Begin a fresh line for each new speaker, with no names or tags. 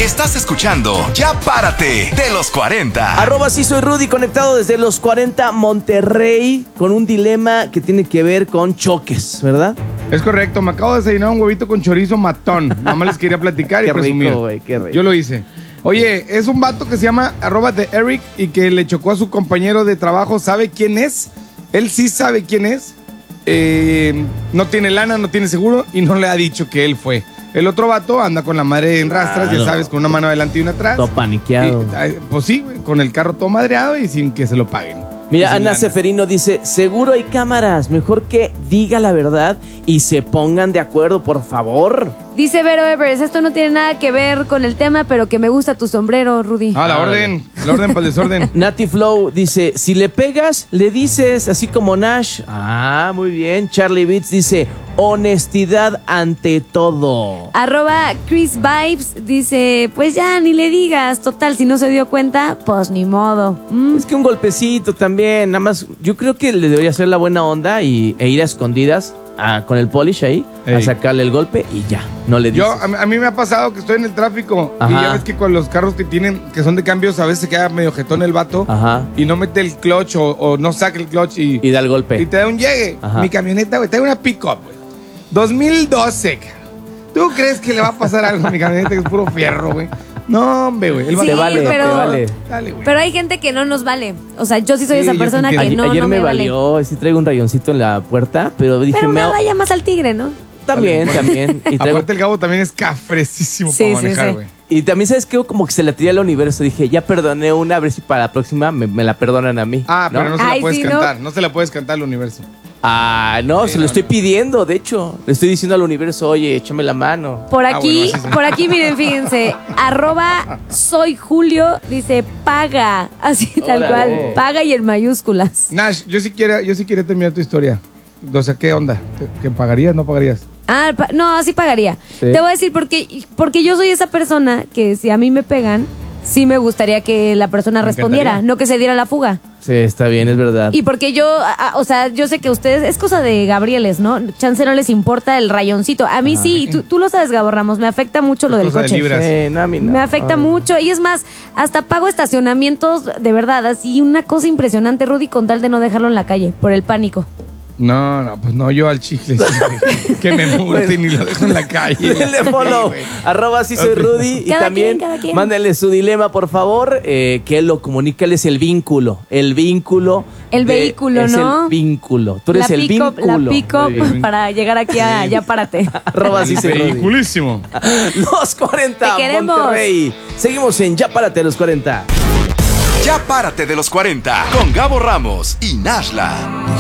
Estás escuchando Ya Párate de los 40.
@sí soy Rudy, conectado desde los 40 Monterrey, con un dilema que tiene que ver con choques, ¿verdad?
Es correcto, me acabo de desayunar un huevito con chorizo matón. Nada más les quería platicar y
Qué
presumir.
rico, güey, qué rico.
Yo lo hice. Oye, es un vato que se llama @Eric y que le chocó a su compañero de trabajo. ¿Sabe quién es? Él sí sabe quién es. No tiene lana, no tiene seguro y no le ha dicho que él fue. El otro vato anda con la madre en rastras, ya sabes, con una mano adelante y una atrás.
Todo paniqueado.
Pues sí, güey, con el carro todo madreado y sin que se lo paguen.
Mira,
Sin
Ana
lana.
Seferino dice, seguro hay cámaras, mejor que diga la verdad y se pongan de acuerdo, por favor.
Dice Vero Evers, esto no tiene nada que ver con el tema, pero que me gusta tu sombrero, Rudy.
La orden para el desorden.
Nati Flow dice, si le pegas, le dices, así como Nash. Ah, muy bien. Charlie Beats dice, honestidad ante todo.
@Chris Vibes dice, pues ya ni le digas, total, si no se dio cuenta, pues ni modo.
Es que un golpecito también, nada más, yo creo que le debería hacer la buena onda e ir a escondidas con el polish ahí, a
Ey.
sacarle el golpe y ya, no le dices.
A mí me ha pasado que estoy en el tráfico y
Ajá.
ya ves que con los carros que son de cambios a veces se queda medio jetón el vato.
Ajá.
Y no mete el clutch o no saca el clutch y
Da el golpe.
y te da un llegue.
Ajá.
Mi camioneta, güey, trae una pick-up, güey. 2012, cabrón. ¿Tú crees que le va a pasar algo a mi camioneta que es puro fierro, güey? No, hombre, güey. El
Sí,
te
vato-
vale,
pero-
te vale.
Dale, güey.
Pero hay gente que no nos vale. O sea, yo sí soy
Sí,
esa
yo
persona
te
que
entiendo.
Ayer
no
me
me vale.
valió, sí traigo un rayoncito en la puerta, pero dije,
Pero una vaya más al tigre, ¿no?
también. Y traigo.
Aparte el Gabo también es cafresísimo
Sí,
para
sí,
manejar,
sí.
güey.
Y también, ¿sabes qué? Como que se la tiré al universo. Dije, ya perdoné una, a ver si para la próxima me la perdonan a mí.
Pero no se la
Ay,
puedes
sí, ¿no?
cantar. No se la puedes cantar al universo.
No,
Sí,
se lo
no,
estoy
no.
pidiendo, de hecho. Le estoy diciendo al universo, oye, échame la mano.
Por aquí,
bueno, así sí.
por aquí, miren, fíjense, @soy Julio dice paga, así tal
Órale.
cual, paga y en mayúsculas.
Nash, yo sí quería terminar tu historia. O sea, ¿qué onda? ¿Que pagarías, no pagarías?
No, sí pagaría.
Sí.
Te voy a decir porque yo soy esa persona que si a mí me pegan, sí me gustaría que la persona
Me
respondiera,
encantaría.
no que se diera la fuga.
Sí, está bien, es verdad.
Y porque yo, o sea, yo sé que ustedes, es cosa de Gabrieles, ¿no? Chance no les importa el rayoncito. A mí sí, y tú lo sabes, Gabo Ramos, me afecta mucho lo
Es
del
cosa de
coche.
libras.
No, a mí no.
Me afecta mucho. Y es más, hasta pago estacionamientos de verdad. Así una cosa impresionante, Rudy, con tal de no dejarlo en la calle, por el pánico.
No, pues no, yo al chicle. Sí, que me multen y lo dejo en la calle.
Denle follow, @sí soy Rudy. Y
Cada
también
quien, cada quien.
mándenle su dilema, por favor, que él lo comunique. Él es el vínculo. El vínculo.
El vehículo,
es
¿no?
el vínculo. Tú eres el
pick-up,
vínculo.
La pick-up
Muy bien.
para llegar aquí a Ya Párate.
@sí soy Rudy.
Vehiculísimo.
Los 40,
Te queremos.
Monterrey. Seguimos en Ya Párate, los 40.
Ya Párate de los 40 con Gabo Ramos y Nashla.